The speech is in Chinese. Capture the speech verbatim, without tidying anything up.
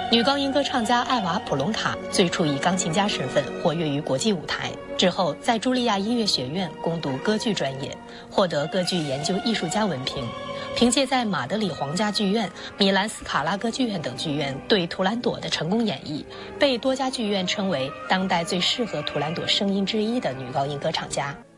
女高音歌唱家艾娃·普隆卡最初以钢琴家身份活跃于国际舞台，之后在茱莉亚音乐学院攻读歌剧专业，获得歌剧研究艺术家文凭。凭借在马德里皇家剧院、米兰斯卡拉歌剧院等剧院对图兰朵的成功演绎，被多家剧院称为当代最适合图兰朵声音之一的女高音歌唱家。